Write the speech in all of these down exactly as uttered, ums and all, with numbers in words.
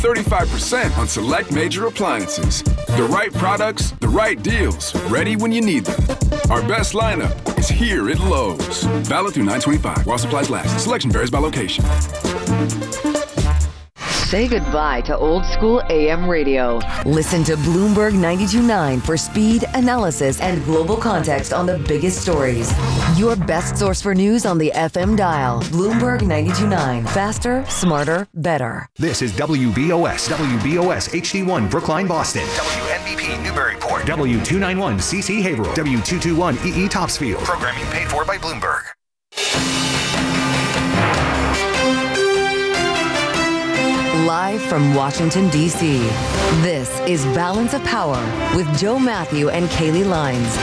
thirty-five percent on select major appliances. The right products, the right deals, ready when you need them. Our best lineup is here at Lowe's. Valid through nine twenty-five while supplies last. Selection varies by location. Say goodbye to old school A M radio. Listen to Bloomberg ninety-two point nine for speed, analysis, and global context on the biggest stories. Your best source for news on the F M dial. Bloomberg ninety-two point nine. Faster, smarter, better. This is W B O S, W B O S H D one Brookline, Boston. W N B P Newburyport. W two ninety-one C C Haverhill. W two twenty-one E E Topsfield. Programming paid for by Bloomberg. Live from Washington, D C, this is Balance of Power with Joe Matthew and Kaylee Lines.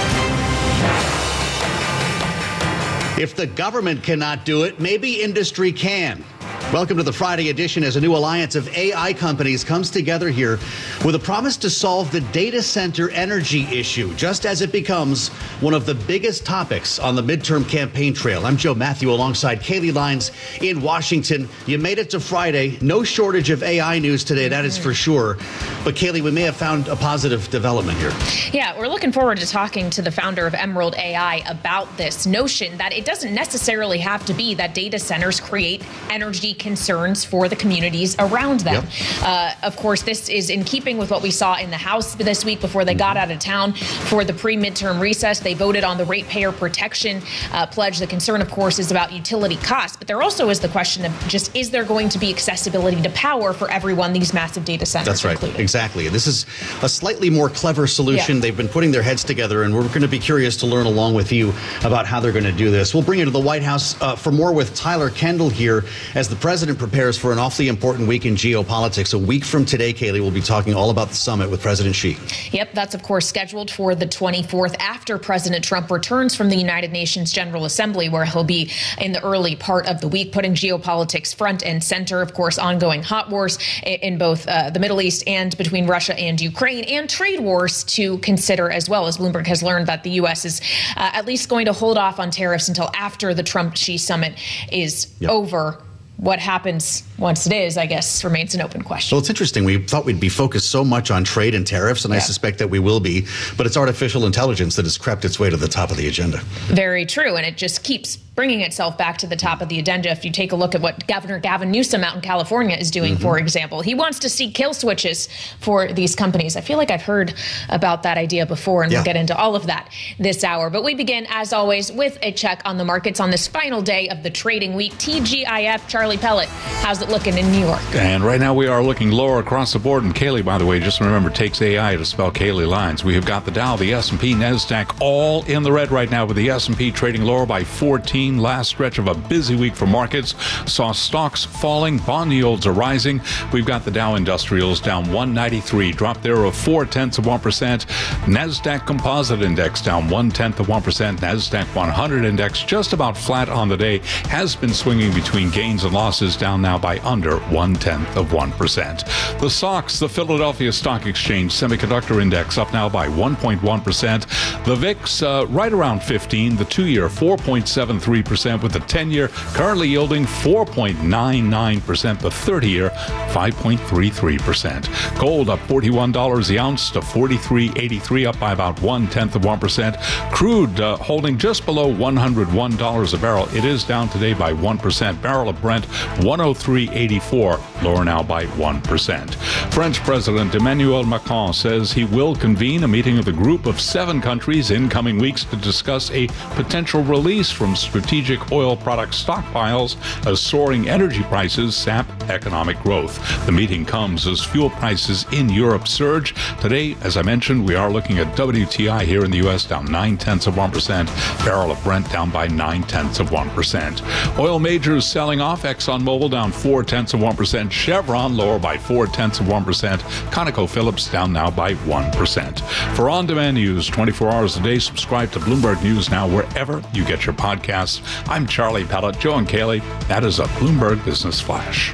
If the government cannot do it, maybe industry can. Welcome to the Friday edition as a new alliance of A I companies comes together here with a promise to solve the data center energy issue, just as it becomes one of the biggest topics on the midterm campaign trail. I'm Joe Matthew alongside Kaylee Lines in Washington. You made it to Friday. No shortage of A I news today, that is for sure. But Kaylee, we may have found a positive development here. Yeah, we're looking forward to talking to the founder of Emerald A I about this notion that it doesn't necessarily have to be that data centers create energy concerns for the communities around them. Yep. Uh, of course, this is in keeping with what we saw in the House this week before they got out of town for the pre-midterm recess. They voted on the ratepayer protection uh, pledge. The concern, of course, is about utility costs, but there also is the question of just, is there going to be accessibility to power for everyone, these massive data centers That's right, included? Exactly. This is a slightly more clever solution. Yeah. They've been putting their heads together, and we're going to be curious to learn along with you about how they're going to do this. We'll bring you to the White House uh, for more with Tyler Kendall here as the president prepares for an awfully important week in geopolitics. A week from today, Kaylee, we'll be talking all about the summit with President Xi. Yep, that's, of course, scheduled for the twenty-fourth after President Trump returns from the United Nations General Assembly, where he'll be in the early part of the week, putting geopolitics front and center. Of course, ongoing hot wars in both uh, the Middle East and between Russia and Ukraine, and trade wars to consider as well, as Bloomberg has learned that the U S is uh, at least going to hold off on tariffs until after the Trump-Xi summit is yep. over. What happens once it is, I guess, remains an open question. Well, it's interesting. We thought we'd be focused so much on trade and tariffs, and yeah. I suspect that we will be, but it's artificial intelligence that has crept its way to the top of the agenda. Very true, and it just keeps bringing itself back to the top of the agenda. If you take a look at what Governor Gavin Newsom out in California is doing, mm-hmm. for example, he wants to see kill switches for these companies. I feel like I've heard about that idea before, and yeah. we'll get into all of that this hour. But we begin, as always, with a check on the markets on this final day of the trading week. T G I F, Charlie Pellet, how's it looking in New York? And right now we are looking lower across the board. And Kaylee, by the way, just remember, takes A I to spell Kaylee Lines. We have got the Dow, the S and P, NASDAQ all in the red right now, with the S and P trading lower by fourteen. Last stretch of a busy week for markets saw stocks falling, bond yields are rising. We've got the Dow Industrials down one ninety-three, drop there of four tenths of one percent. NASDAQ Composite Index down one tenth of one percent. NASDAQ one hundred Index just about flat on the day, has been swinging between gains and losses, down now by under one tenth of one percent. The S O X, the Philadelphia Stock Exchange Semiconductor Index, up now by one point one percent. The V I X uh, right around fifteen, the two-year four point seven three percent, with the ten-year currently yielding four point nine nine percent, the thirty-year five point three three percent. Gold up forty-one dollars the ounce to forty-three eighty-three, up by about one tenth of one percent. Crude uh, holding just below one hundred one dollars a barrel. It is down today by one percent. Barrel of Brent one oh three eighty-four, lower now by one percent. French President Emmanuel Macron says he will convene a meeting of the group of seven countries in coming weeks to discuss a potential release from strategic oil product stockpiles as soaring energy prices sap economic growth. The meeting comes as fuel prices in Europe surge. Today, as I mentioned, we are looking at W T I here in the U S down nine tenths of one percent. Barrel of Brent down by nine tenths of one percent. Oil majors selling off. ExxonMobil down four tenths of one percent. Chevron lower by four tenths of one percent. ConocoPhillips down now by one percent. For on-demand news twenty-four hours a day, subscribe to Bloomberg News Now wherever you get your podcasts. I'm Charlie Pellet. Joe and Kaylee, that is a Bloomberg Business Flash.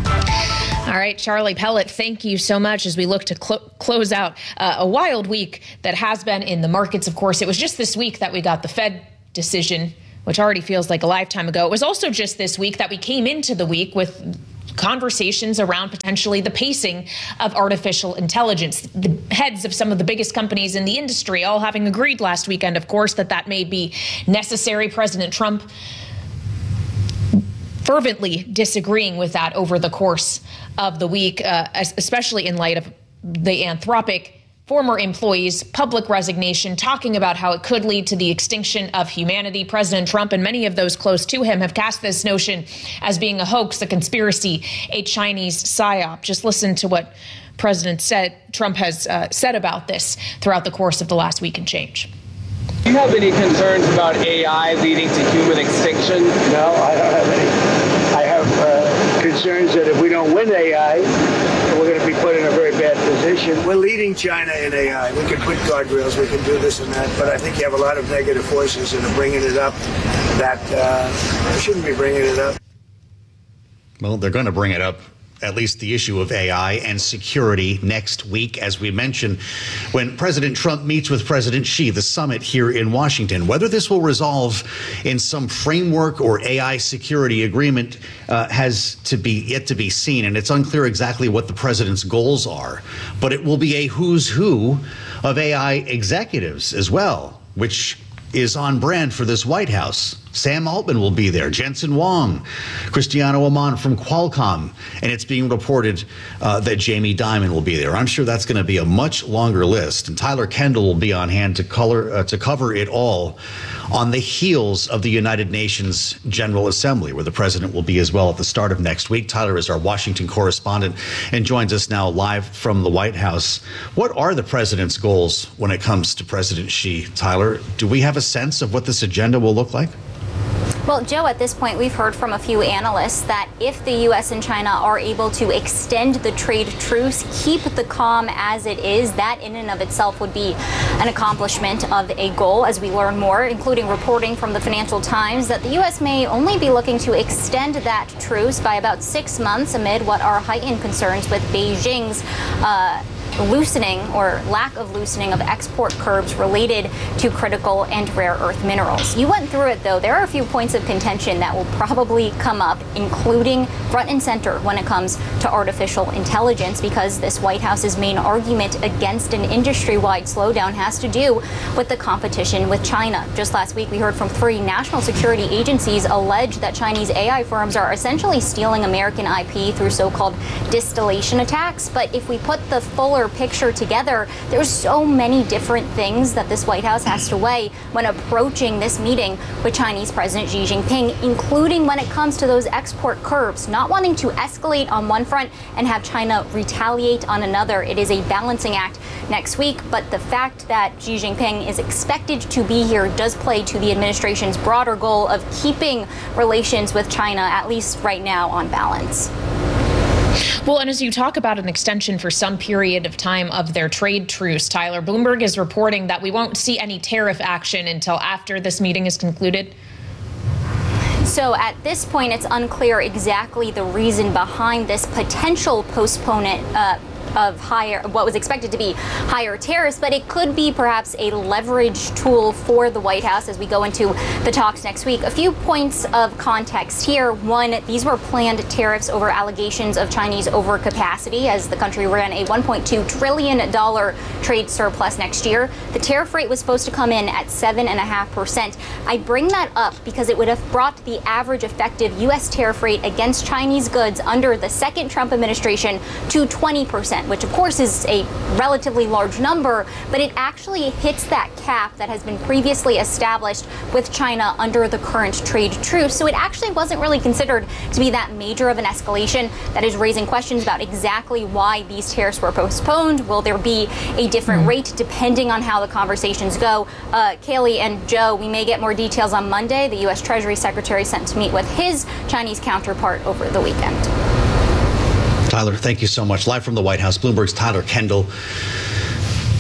All right, Charlie Pellet, thank you so much as we look to cl- close out uh, a wild week that has been in the markets. Of course, it was just this week that we got the Fed decision, which already feels like a lifetime ago. It was also just this week that we came into the week with conversations around potentially the pacing of artificial intelligence. The heads of some of the biggest companies in the industry all having agreed last weekend, of course, that that may be necessary. President Trump fervently disagreeing with that over the course of the week, uh, especially in light of the Anthropic former employees' public resignation, talking about how it could lead to the extinction of humanity. President Trump and many of those close to him have cast this notion as being a hoax, a conspiracy, a Chinese psyop. Just listen to what President said, Trump has uh, said about this throughout the course of the last week and change. Do you have any concerns about A I leading to human extinction? No, I don't have any. I have uh, concerns that if we don't win A I, we're going to be put in a very bad position. We're leading China in A I. We can put guardrails, we can do this and that, but I think you have a lot of negative forces that are bringing it up that uh, shouldn't be bringing it up. Well, they're going to bring it up, at least the issue of A I and security, next week, as we mentioned, when President Trump meets with President Xi, the summit here in Washington. Whether this will resolve in some framework or A I security agreement uh, has to be yet to be seen, and it's unclear exactly what the president's goals are. But it will be a who's who of A I executives as well, which is on brand for this White House. Sam Altman will be there, Jensen Huang, Cristiano Amon from Qualcomm, and it's being reported uh, that Jamie Dimon will be there. I'm sure that's going to be a much longer list, and Tyler Kendall will be on hand to color uh, to cover it all on the heels of the United Nations General Assembly, where the president will be as well at the start of next week. Tyler is our Washington correspondent and joins us now live from the White House. What are the president's goals when it comes to President Xi? Tyler, do we have a sense of what this agenda will look like? Well, Joe, at this point, we've heard from a few analysts that if the U S and China are able to extend the trade truce, keep the calm as it is, that in and of itself would be an accomplishment of a goal, as we learn more, including reporting from the Financial Times that the U S may only be looking to extend that truce by about six months amid what are heightened concerns with Beijing's uh, loosening or lack of loosening of export curbs related to critical and rare earth minerals. You went through it, though. There are a few points of contention that will probably come up, including front and center when it comes to artificial intelligence, because this White House's main argument against an industry-wide slowdown has to do with the competition with China. Just last week, we heard from three national security agencies allege that Chinese A I firms are essentially stealing American I P through so-called distillation attacks. But if we put the fuller picture together, there's so many different things that this White House has to weigh when approaching this meeting with Chinese President Xi Jinping, including when it comes to those export curbs, not wanting to escalate on one front and have China retaliate on another. It is a balancing act next week, but the fact that Xi Jinping is expected to be here does play to the administration's broader goal of keeping relations with China, at least right now, on balance. Well, and as you talk about an extension for some period of time of their trade truce, Tyler, Bloomberg is reporting that we won't see any tariff action until after this meeting is concluded. So at this point, it's unclear exactly the reason behind this potential postponement uh, of higher, what was expected to be higher tariffs, but it could be perhaps a leverage tool for the White House as we go into the talks next week. A few points of context here. One, these were planned tariffs over allegations of Chinese overcapacity as the country ran a one point two trillion dollars trade surplus next year. The tariff rate was supposed to come in at seven point five percent. I bring that up because it would have brought the average effective U S tariff rate against Chinese goods under the second Trump administration to twenty percent. Which of course is a relatively large number, but it actually hits that cap that has been previously established with China under the current trade truce. So it actually wasn't really considered to be that major of an escalation. That is raising questions about exactly why these tariffs were postponed. Will there be a different rate depending on how the conversations go? Uh, Kaylee and Joe, we may get more details on Monday. The U S Treasury Secretary sent to meet with his Chinese counterpart over the weekend. Tyler, thank you so much. Live from the White House, Bloomberg's Tyler Kendall.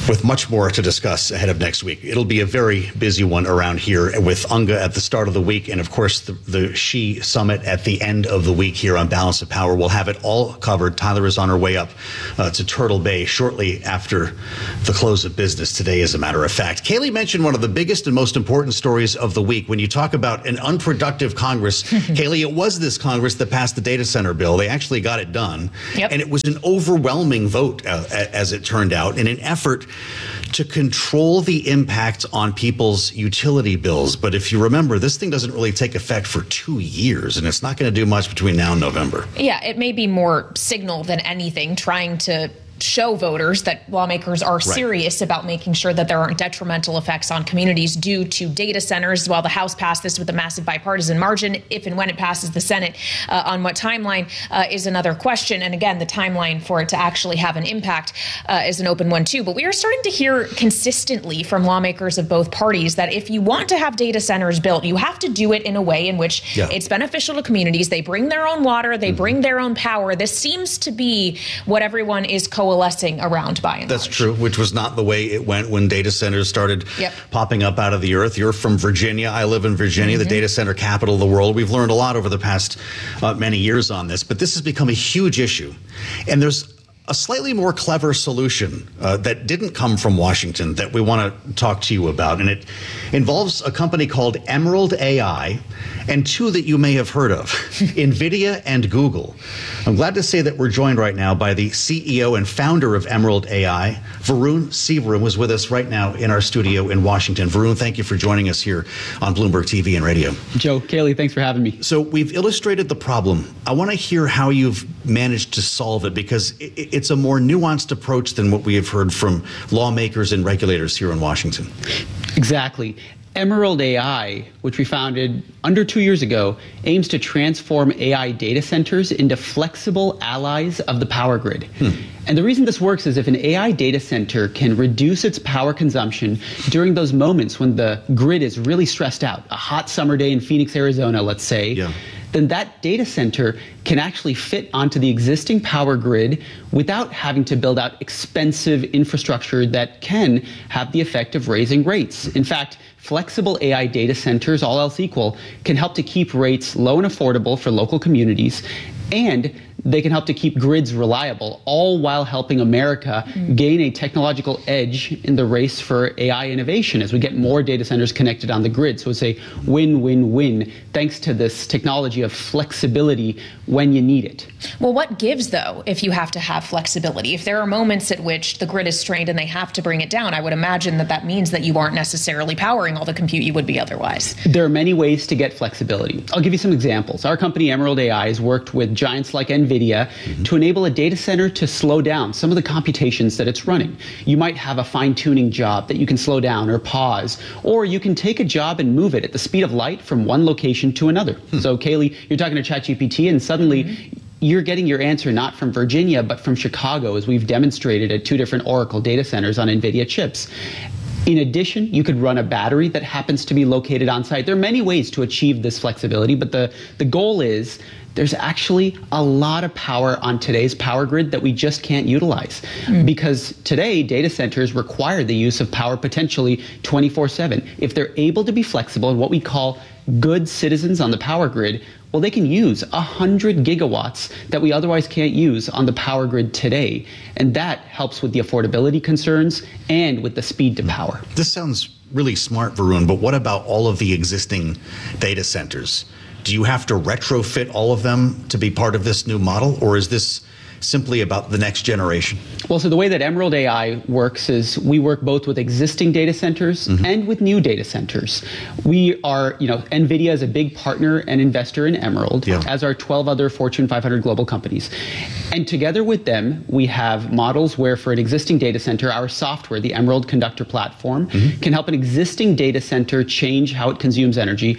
with much more to discuss ahead of next week. It'll be a very busy one around here with UNGA at the start of the week and, of course, the, the Xi Summit at the end of the week here on Balance of Power. We'll have it all covered. Tyler is on her way up uh, to Turtle Bay shortly after the close of business today, as a matter of fact. Kayleigh mentioned one of the biggest and most important stories of the week. When you talk about an unproductive Congress, Kayleigh, it was this Congress that passed the data center bill. They actually got it done. Yep. And it was an overwhelming vote, uh, as it turned out, in an effort to control the impact on people's utility bills. But if you remember, this thing doesn't really take effect for two years, and it's not going to do much between now and November. Yeah, it may be more signal than anything, trying to show voters that lawmakers are serious right. about making sure that there aren't detrimental effects on communities due to data centers. While the House passed this with a massive bipartisan margin, if and when it passes the Senate, uh, on what timeline uh, is another question. And again, the timeline for it to actually have an impact uh, is an open one too. But we are starting to hear consistently from lawmakers of both parties that if you want to have data centers built, you have to do it in a way in which yeah. it's beneficial to communities. They bring their own water, they mm-hmm. bring their own power. This seems to be what everyone is coalescing coalescing around by and That's large. true, which was not the way it went when data centers started yep. popping up out of the earth. You're from Virginia. I live in Virginia, mm-hmm. the data center capital of the world. We've learned a lot over the past uh, many years on this, but this has become a huge issue. And there's a slightly more clever solution uh, that didn't come from Washington that we want to talk to you about. And it involves a company called Emerald A I and two that you may have heard of, NVIDIA and Google. I'm glad to say that we're joined right now by the C E O and founder of Emerald A I, Varun Sivaram, who's with us right now in our studio in Washington. Varun, thank you for joining us here on Bloomberg T V and radio. Joe, Kayleigh, thanks for having me. So we've illustrated the problem. I want to hear how you've managed to solve it, because it's a more nuanced approach than what we have heard from lawmakers and regulators here in Washington. Exactly. Emerald A I, which we founded under two years ago, aims to transform A I data centers into flexible allies of the power grid. Hmm. And the reason this works is if an A I data center can reduce its power consumption during those moments when the grid is really stressed out, a hot summer day in Phoenix, Arizona, let's say, yeah. then that data center can actually fit onto the existing power grid without having to build out expensive infrastructure that can have the effect of raising rates. In fact, flexible A I data centers, all else equal, can help to keep rates low and affordable for local communities, and they can help to keep grids reliable, all while helping America mm. gain a technological edge in the race for A I innovation as we get more data centers connected on the grid. So it's a win-win-win, thanks to this technology of flexibility when you need it. Well, what gives, though, if you have to have flexibility? If there are moments at which the grid is strained and they have to bring it down, I would imagine that that means that you aren't necessarily powering all the compute you would be otherwise. There are many ways to get flexibility. I'll give you some examples. Our company, Emerald A I, has worked with giants like NVIDIA mm-hmm. to enable a data center to slow down some of the computations that it's running. You might have a fine-tuning job that you can slow down or pause, or you can take a job and move it at the speed of light from one location to another. Hmm. So, Kayleigh, you're talking to ChatGPT, and suddenly mm-hmm. you're getting your answer not from Virginia, but from Chicago, as we've demonstrated at two different Oracle data centers on NVIDIA chips. In addition, you could run a battery that happens to be located on site. There are many ways to achieve this flexibility, but the, the goal is there's actually a lot of power on today's power grid that we just can't utilize. Mm. Because today, data centers require the use of power potentially twenty-four seven. If they're able to be flexible and what we call good citizens on the power grid, well, they can use one hundred gigawatts that we otherwise can't use on the power grid today. And that helps with the affordability concerns and with the speed to power. This sounds really smart, Varun, but what about all of the existing data centers? Do you have to retrofit all of them to be part of this new model, or is this simply about the next generation? Well, so the way that Emerald A I works is we work both with existing data centers mm-hmm. and with new data centers. We are, you know, NVIDIA is a big partner and investor in Emerald, yeah. as are twelve other Fortune five hundred global companies. And together with them, we have models where for an existing data center, our software, the Emerald Conductor platform, mm-hmm. can help an existing data center change how it consumes energy.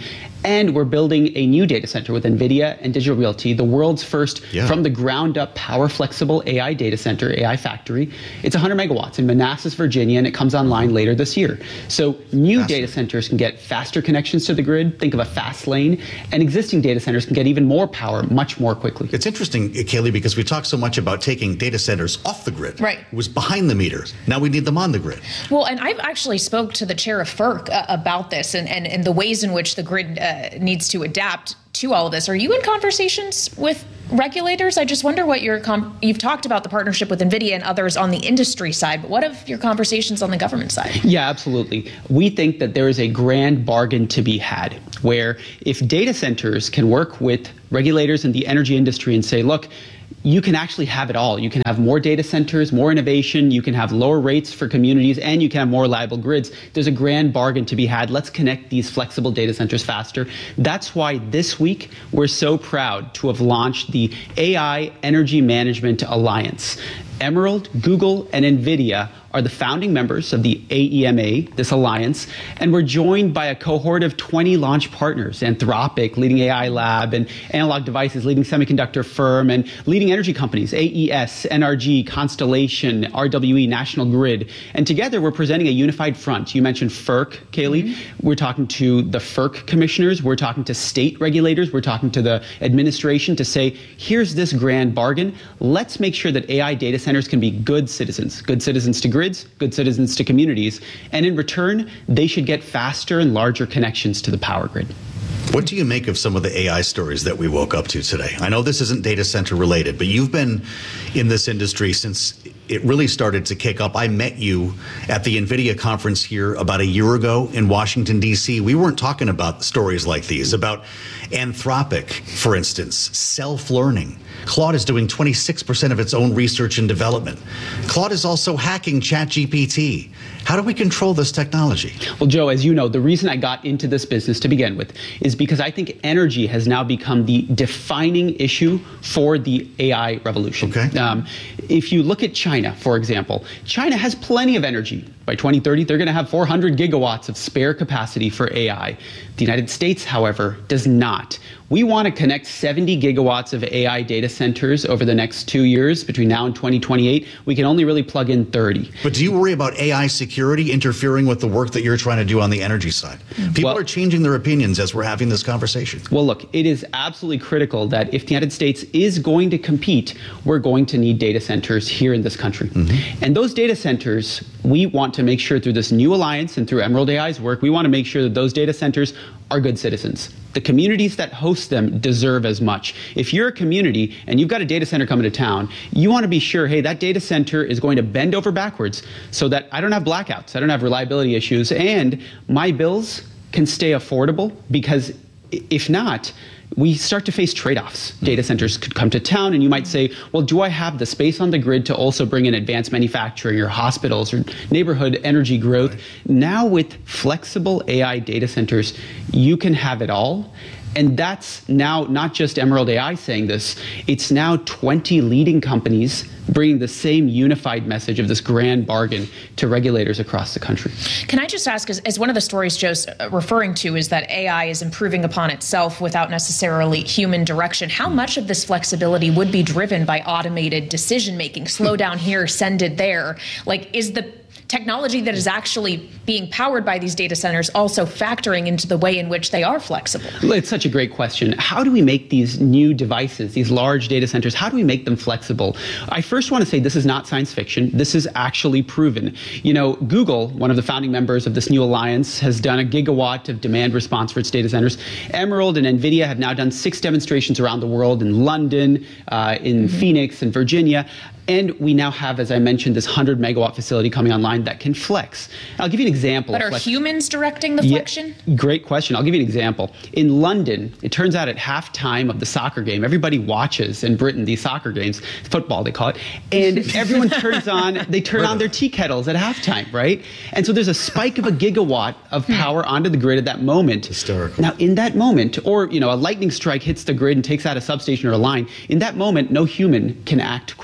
And we're building a new data center with NVIDIA and Digital Realty, the world's first yeah. from the ground up power flexible A I data center, A I factory. It's one hundred megawatts in Manassas, Virginia, and it comes online later this year. So new data centers can get faster connections to the grid, think of a fast lane, and existing data centers can get even more power much more quickly. It's interesting, Kaylee, because we talk so much about taking data centers off the grid. Right. It was behind the meter. Now we need them on the grid. Well, and I've actually spoke to the chair of FERC uh, about this and, and, and the ways in which the grid uh, needs to adapt to all of this. Are you in conversations with regulators? I just wonder what your com- you've talked about the partnership with NVIDIA and others on the industry side, but what of your conversations on the government side? Yeah, absolutely. We think that there is a grand bargain to be had where if data centers can work with regulators in the energy industry and say, look, you can actually have it all. You can have more data centers, more innovation, you can have lower rates for communities, and you can have more reliable grids. There's a grand bargain to be had. Let's connect these flexible data centers faster. That's why this week we're so proud to have launched the A I Energy Management Alliance. Emerald, Google, and NVIDIA are the founding members of the A E M A, this alliance, and we're joined by a cohort of twenty launch partners, Anthropic, leading A I lab, and Analog Devices, leading semiconductor firm, and leading energy companies, A E S, N R G, Constellation, R W E, National Grid. And together we're presenting a unified front. You mentioned FERC, Kaylee. Mm-hmm. We're talking to the FERC commissioners, we're talking to state regulators, we're talking to the administration to say, here's this grand bargain. Let's make sure that A I data centers can be good citizens, good citizens to grids, good citizens to communities, and in return, they should get faster and larger connections to the power grid. What do you make of some of the A I stories that we woke up to today? I know this isn't data center related, but you've been in this industry since it really started to kick up. I met you at the NVIDIA conference here about a year ago in Washington, D C. We weren't talking about stories like these, about Anthropic, for instance, self-learning. Claude is doing twenty-six percent of its own research and development. Claude is also hacking ChatGPT. How do we control this technology? Well, Joe, as you know, the reason I got into this business to begin with is because I think energy has now become the defining issue for the A I revolution. Okay. Um, if you look at China, for example, China has plenty of energy. By twenty thirty, they're going to have four hundred gigawatts of spare capacity for A I. The United States, however, does not. We want to connect seventy gigawatts of A I data centers over the next two years. Between now and twenty twenty-eight, we can only really plug in thirty. But do you worry about A I security interfering with the work that you're trying to do on the energy side? People well, are changing their opinions as we're having this conversation. Well, look, it is absolutely critical that if the United States is going to compete, we're going to need data centers here in this country. Mm-hmm. And those data centers, we want to make sure through this new alliance and through Emerald A I's work, we want to make sure that those data centers are good citizens. The communities that host them deserve as much. If you're a community and you've got a data center coming to town, you want to be sure, hey, that data center is going to bend over backwards so that I don't have blackouts, I don't have reliability issues, and my bills can stay affordable, because if not, we start to face trade-offs. Data centers could come to town and you might say, well, do I have the space on the grid to also bring in advanced manufacturing or hospitals or neighborhood energy growth? Right. Now with flexible A I data centers, you can have it all. And that's now not just Emerald A I saying this, it's now twenty leading companies bringing the same unified message of this grand bargain to regulators across the country. Can I just ask, as, as one of the stories Joe's referring to is that A I is improving upon itself without necessarily human direction, how much of this flexibility would be driven by automated decision making? Slow down here, send it there. Like, is the technology that is actually being powered by these data centers also factoring into the way in which they are flexible? It's such a great question. How do we make these new devices, these large data centers, how do we make them flexible? I first want to say this is not science fiction. This is actually proven. You know, Google, one of the founding members of this new alliance, has done a gigawatt of demand response for its data centers. Emerald and NVIDIA have now done six demonstrations around the world, in London, uh, in mm-hmm. Phoenix, and Virginia. And we now have, as I mentioned, this one hundred megawatt facility coming online that can flex. I'll give you an example. But of are flex- humans directing the flexion? Yeah, great question. I'll give you an example. In London, it turns out at halftime of the soccer game, everybody watches in Britain these soccer games, football they call it, and everyone turns on, they turn on their tea kettles at halftime, right? And so there's a spike of a gigawatt of power onto the grid at that moment. Hysterical. Now, in that moment, or you know, a lightning strike hits the grid and takes out a substation or a line, in that moment, no human can act quickly enough.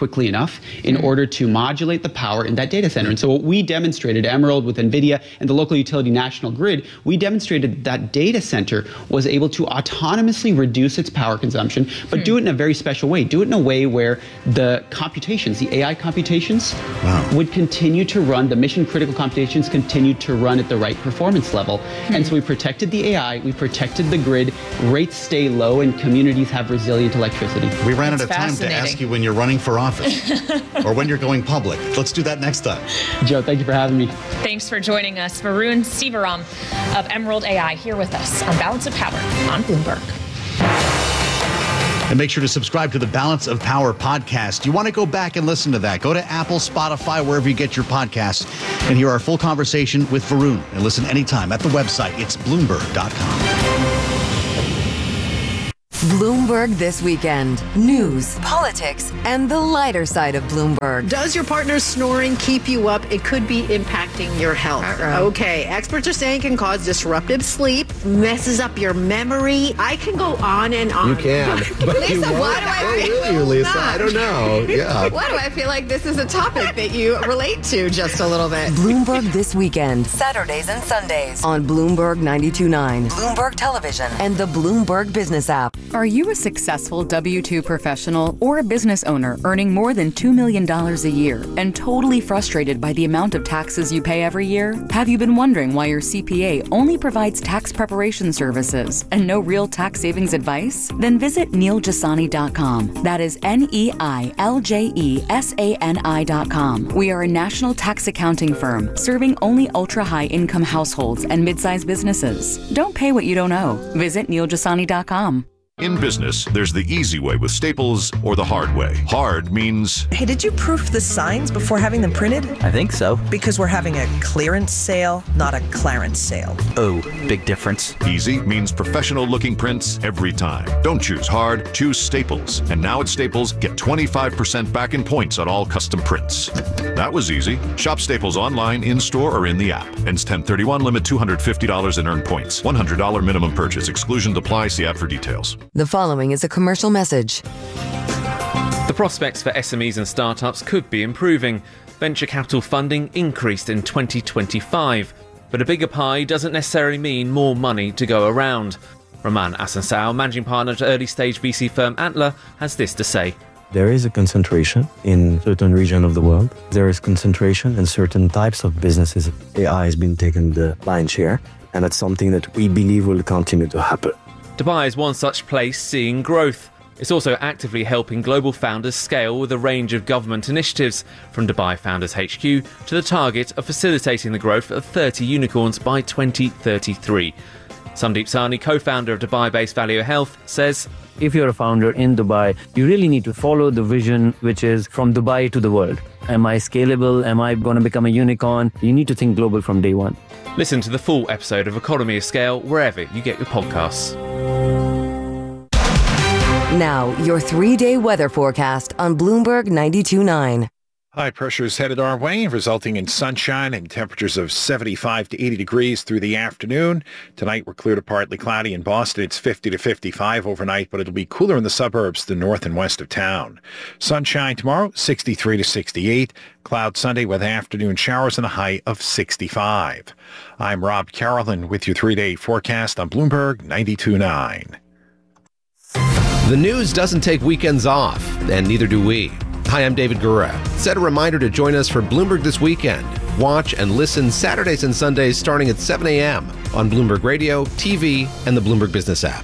enough in mm-hmm. order to modulate the power in that data center. And so what we demonstrated, Emerald with NVIDIA and the local utility National Grid, we demonstrated that data center was able to autonomously reduce its power consumption, but mm. do it in a very special way. Do it in a way where the computations, the A I computations, wow. would continue to run, the mission critical computations continued to run at the right performance level. Mm. And so we protected the A I, we protected the grid, rates stay low, and communities have resilient electricity. We ran out of time to ask you when you're running for office or when you're going public. Let's do that next time. Joe, thank you for having me. Thanks for joining us. Varun Sivaram of Emerald A I here with us on Balance of Power on Bloomberg. And make sure to subscribe to the Balance of Power podcast. You want to go back and listen to that? Go to Apple, Spotify, wherever you get your podcasts, and hear our full conversation with Varun. And listen anytime at the website. It's bloomberg dot com. Bloomberg This Weekend. News, politics, and the lighter side of Bloomberg. Does your partner's snoring keep you up? It could be impacting your health. Uh-oh. Okay, experts are saying it can cause disruptive sleep, messes up your memory. I can go on and on. You can. But Lisa, you why do I oh, feel will you, Lisa? not? I don't know. Yeah. Why do I feel like this is a topic that you relate to just a little bit? Bloomberg This Weekend. Saturdays and Sundays on Bloomberg ninety-two point nine, Bloomberg Television, and the Bloomberg Business app. Are you a successful W two professional or a business owner earning more than two million dollars a year and totally frustrated by the amount of taxes you pay every year? Have you been wondering why your C P A only provides tax preparation services and no real tax savings advice? Then visit Neil Jasani dot com. That is N E I L J E S A N I dot com. We are a national tax accounting firm serving only ultra-high income households and mid-sized businesses. Don't pay what you don't owe. Visit Neil Jasani dot com. In business, there's the easy way with Staples or the hard way. Hard means... Hey, did you proof the signs before having them printed? I think so. Because we're having a clearance sale, not a Clarence sale. Oh, big difference. Easy means professional-looking prints every time. Don't choose hard, choose Staples. And now at Staples, get twenty-five percent back in points on all custom prints. That was easy. Shop Staples online, in-store, or in the app. Ends ten thirty-one, limit two hundred fifty dollars in earned points. one hundred dollars minimum purchase. Exclusions apply. See ad for details. The following is a commercial message. The prospects for S M Es and startups could be improving. Venture capital funding increased in twenty twenty-five, but a bigger pie doesn't necessarily mean more money to go around. Roman Asansao, managing partner at early-stage V C firm Antler, has this to say. There is a concentration in certain regions of the world. There is concentration in certain types of businesses. A I has been taking the lion's share, and that's something that we believe will continue to happen. Dubai is one such place seeing growth. It's also actively helping global founders scale with a range of government initiatives, from Dubai Founders H Q to the target of facilitating the growth of thirty unicorns by twenty thirty-three. Sandeep Sahni, co-founder of Dubai-based Value Health, says, if you're a founder in Dubai, you really need to follow the vision, which is from Dubai to the world. Am I scalable? Am I going to become a unicorn? You need to think global from day one. Listen to the full episode of Economy of Scale wherever you get your podcasts. Now, your three-day weather forecast on Bloomberg ninety-two point nine. High pressure is headed our way, resulting in sunshine and temperatures of seventy-five to eighty degrees through the afternoon. Tonight, we're clear to partly cloudy in Boston. It's fifty to fifty-five overnight, but it'll be cooler in the suburbs, the north and west of town. Sunshine tomorrow, sixty-three to sixty-eight. Cloud Sunday with afternoon showers and a high of sixty-five. I'm Rob Carolyn with your three-day forecast on Bloomberg ninety-two point nine. The news doesn't take weekends off, and neither do we. Hi, I'm David Gura. Set a reminder to join us for Bloomberg This Weekend. Watch and listen Saturdays and Sundays starting at seven a.m. on Bloomberg Radio, T V, and the Bloomberg Business app.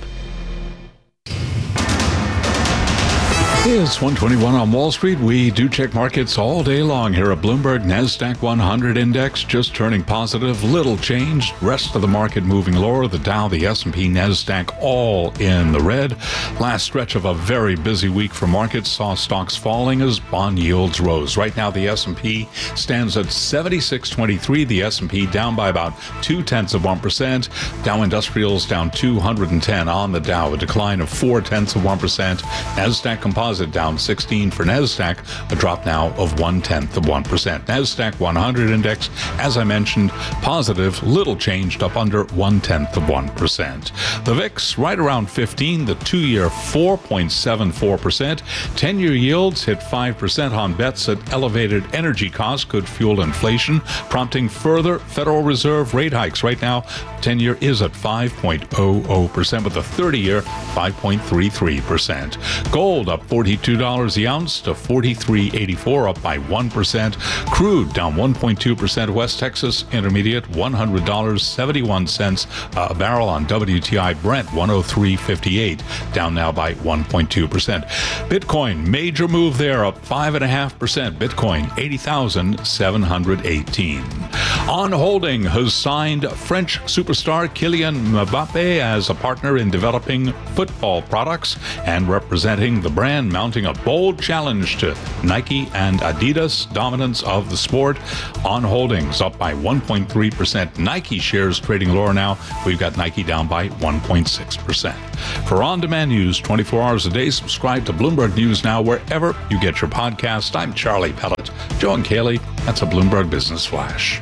It's one twenty-one on Wall Street. We do check markets all day long here at Bloomberg. NASDAQ one hundred index just turning positive. Little change. Rest of the market moving lower. The Dow, the S and P, NASDAQ all in the red. Last stretch of a very busy week for markets saw stocks falling as bond yields rose. Right now the S and P stands at seventy-six twenty-three. The S and P down by about two-tenths of one percent. Dow Industrials down two hundred ten on the Dow, a decline of four-tenths of one percent. NASDAQ Composite Composite down sixteen for NASDAQ, a drop now of one-tenth of one percent. NASDAQ one hundred index, as I mentioned, positive, little changed, up under one-tenth of one percent. The V I X right around fifteen, the two-year four point seven four percent. ten-year yields hit five percent on bets that elevated energy costs could fuel inflation, prompting further Federal Reserve rate hikes. Right now, ten-year is at five point zero zero percent, with the thirty-year five point three three percent. Gold up forty-two dollars the ounce to forty-three eighty-four, up by one percent. Crude down one point two percent. West Texas Intermediate one hundred dollars and seventy-one cents a barrel on W T I. Brent one oh three fifty-eight, down now by one point two percent. Bitcoin, major move there, up five point five percent. Bitcoin eighty thousand seven hundred eighteen. On Holding has signed French superstar Kylian Mbappe as a partner in developing football products and representing the brand, mounting a bold challenge to Nike and Adidas' dominance of the sport. On Holdings up by one point three percent. Nike shares trading lower now. We've got Nike down by one point six percent. For on-demand news twenty-four hours a day, subscribe to Bloomberg News Now wherever you get your podcast. I'm Charlie Pellet. Joe and Kaylee, that's a Bloomberg Business Flash.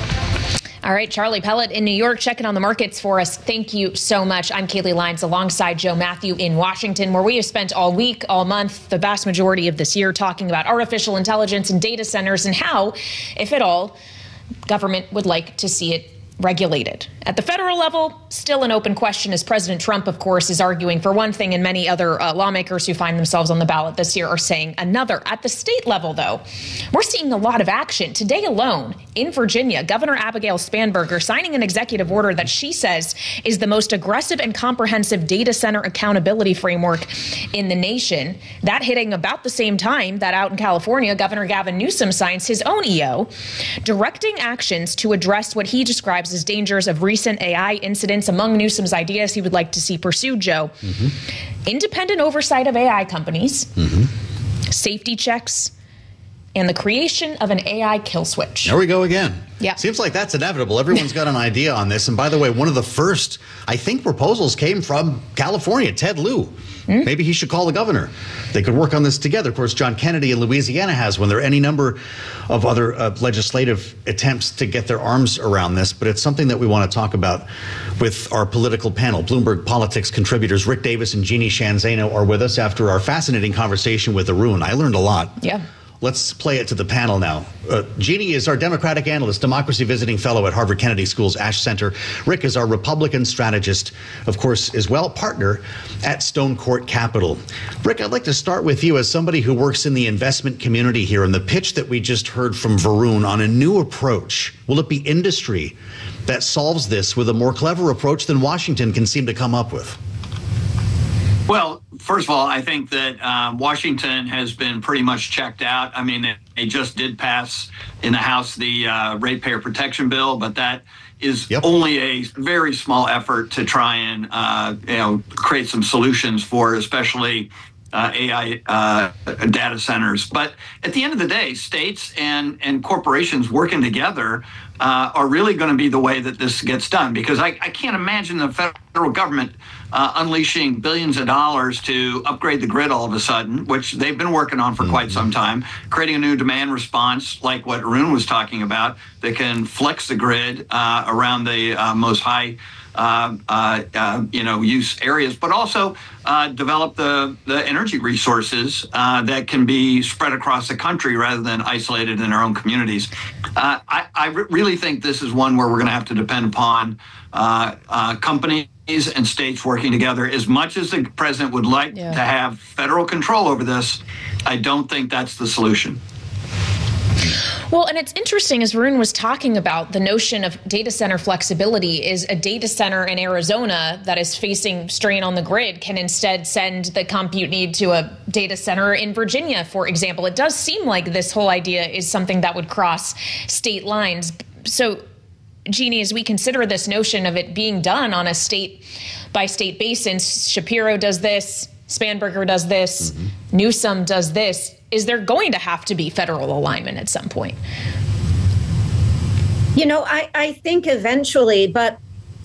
All right, Charlie Pellet in New York checking on the markets for us. Thank you so much. I'm Kaylee Lyons alongside Joe Matthew in Washington, where we have spent all week, all month, the vast majority of this year talking about artificial intelligence and data centers and how, if at all, government would like to see it regulated. At the federal level, still an open question, as President Trump, of course, is arguing for one thing, and many other uh, lawmakers who find themselves on the ballot this year are saying another. At the state level, though, we're seeing a lot of action. Today alone, in Virginia, Governor Abigail Spanberger signing an executive order that she says is the most aggressive and comprehensive data center accountability framework in the nation. That hitting about the same time that out in California, Governor Gavin Newsom signs his own E O, directing actions to address what he describes as dangers of recent A I incidents. Among Newsom's ideas he would like to see pursued, Joe, mm-hmm. independent oversight of A I companies, mm-hmm. safety checks, and the creation of an A I kill switch. There we go again. Yeah. Seems like that's inevitable. Everyone's got an idea on this. And by the way, one of the first, I think, proposals came from California, Ted Lieu. Mm. Maybe he should call the governor. They could work on this together. Of course, John Kennedy in Louisiana has one. There are any number of other uh, legislative attempts to get their arms around this, but it's something that we want to talk about with our political panel. Bloomberg Politics contributors Rick Davis and Jeannie Shanzano are with us after our fascinating conversation with Arun. I learned a lot. Yeah. Let's play it to the panel now. Uh, Jeannie is our Democratic analyst, Democracy Visiting Fellow at Harvard Kennedy School's Ash Center. Rick is our Republican strategist, of course, as well, partner at Stone Court Capital. Rick, I'd like to start with you as somebody who works in the investment community here. And the pitch that we just heard from Varun on a new approach, will it be industry that solves this with a more clever approach than Washington can seem to come up with? Well, first of all, I think that um, Washington has been pretty much checked out. I mean, they, they just did pass in the House the uh, ratepayer protection bill, but that is yep. only a very small effort to try and uh, you know create some solutions for especially uh, A I uh, data centers. But at the end of the day, states and, and corporations working together uh, are really going to be the way that this gets done, because I, I can't imagine the federal government Uh, unleashing billions of dollars to upgrade the grid all of a sudden, which they've been working on for mm-hmm. quite some time, creating a new demand response like what Arun was talking about that can flex the grid uh, around the uh, most high uh, uh, uh, you know, use areas, but also uh, develop the, the energy resources uh, that can be spread across the country rather than isolated in our own communities. Uh, I, I re- really think this is one where we're going to have to depend upon uh, uh, companies and states working together. As much as the president would like yeah. to have federal control over this, I don't think that's the solution. Well, and it's interesting, as Varun was talking about, the notion of data center flexibility is a data center in Arizona that is facing strain on the grid can instead send the compute need to a data center in Virginia, for example. It does seem like this whole idea is something that would cross state lines. So, Jeannie, as we consider this notion of it being done on a state by state basis, Shapiro does this, Spanberger does this, mm-hmm. Newsom does this. Is there going to have to be federal alignment at some point? You know, I, I think eventually, but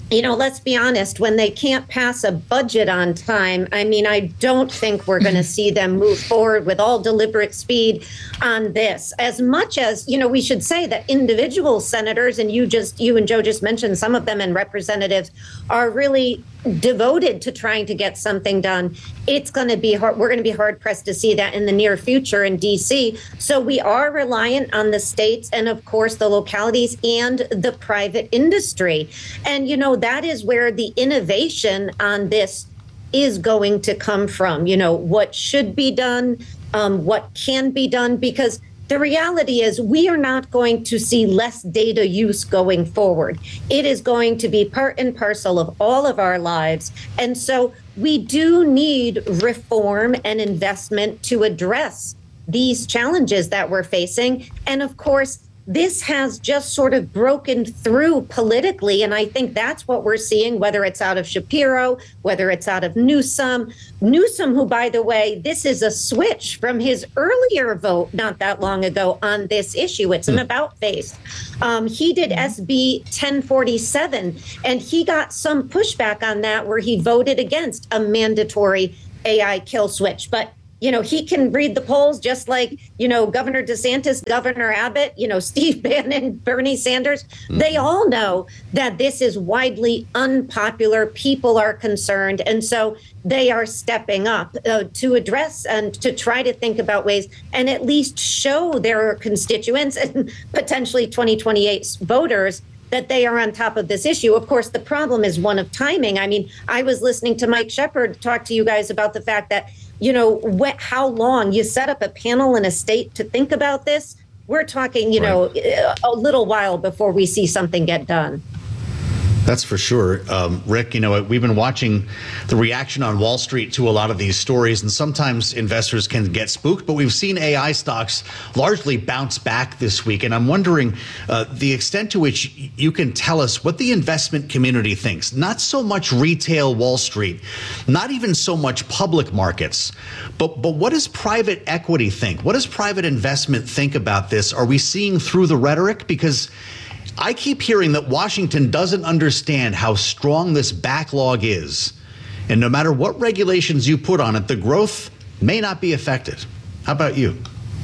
you know, let's be honest, when they can't pass a budget on time, I mean, I don't think we're going to see them move forward with all deliberate speed on this. As much as, you know, we should say that individual senators, and you just, you and Joe just mentioned some of them, and representatives are really devoted to trying to get something done. It's going to be hard. We're going to be hard pressed to see that in the near future in D C. So we are reliant on the states and, of course, the localities and the private industry. And, you know, that is where the innovation on this is going to come from. You know, what should be done, um, what can be done, because the reality is we are not going to see less data use going forward. It is going to be part and parcel of all of our lives. And so we do need reform and investment to address these challenges that we're facing. And of course, this has just sort of broken through politically. And I think that's what we're seeing, whether it's out of Shapiro, whether it's out of Newsom. Newsom, who, by the way, this is a switch from his earlier vote not that long ago on this issue. It's an about face. Um, he did S B ten forty-seven, and he got some pushback on that where he voted against a mandatory A I kill switch. But you know, he can read the polls just like, you know, Governor DeSantis, Governor Abbott, you know, Steve Bannon, Bernie Sanders. Mm-hmm. They all know that this is widely unpopular. People are concerned. And so they are stepping up uh, to address and to try to think about ways and at least show their constituents and potentially twenty twenty-eight voters that they are on top of this issue. Of course, the problem is one of timing. I mean, I was listening to Mike Shepard talk to you guys about the fact that, you know, what, how long you set up a panel in a state to think about this. We're talking, you know, right. a little while before we see something get done. That's for sure. Um, Rick, you know, we've been watching the reaction on Wall Street to a lot of these stories, and sometimes investors can get spooked, but we've seen A I stocks largely bounce back this week. And I'm wondering uh, the extent to which you can tell us what the investment community thinks, not so much retail Wall Street, not even so much public markets, but, but what does private equity think? What does private investment think about this? Are we seeing through the rhetoric? Because I keep hearing that Washington doesn't understand how strong this backlog is. And no matter what regulations you put on it, the growth may not be affected. How about you?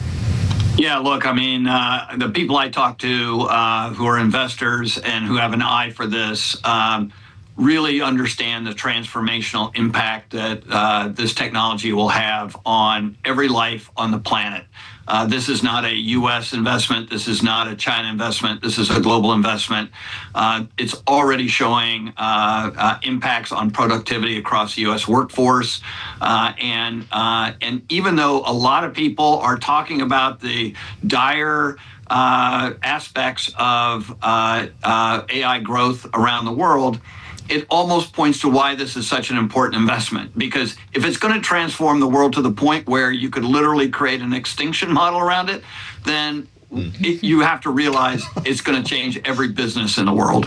Yeah, look, I mean, uh, the people I talk to uh, who are investors and who have an eye for this um, really understand the transformational impact that uh, this technology will have on every life on the planet. Uh, this is not a U S investment. This is not a China investment. This is a global investment. Uh, it's already showing uh, uh, impacts on productivity across the U S workforce. Uh, and uh, and even though a lot of people are talking about the dire uh, aspects of uh, uh, A I growth around the world, it almost points to why this is such an important investment. Because if it's going to transform the world to the point where you could literally create an extinction model around it, then mm-hmm. it, you have to realize it's going to change every business in the world.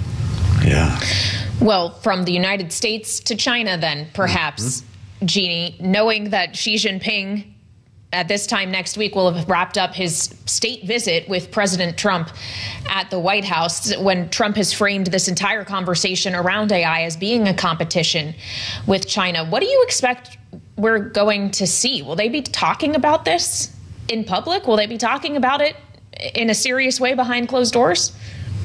Yeah. Well, from the United States to China, then, perhaps, mm-hmm. Jeannie, knowing that Xi Jinping at this time next week will have wrapped up his state visit with President Trump at the White House, when Trump has framed this entire conversation around A I as being a competition with China. What do you expect we're going to see? Will they be talking about this in public? Will they be talking about it in a serious way behind closed doors?